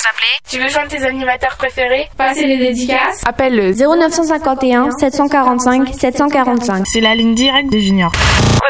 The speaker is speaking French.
nous appeler. Tu veux joindre tes animateurs préférés? Passer les dédicaces? Appelle le 0951 745 745. C'est la ligne directe des juniors.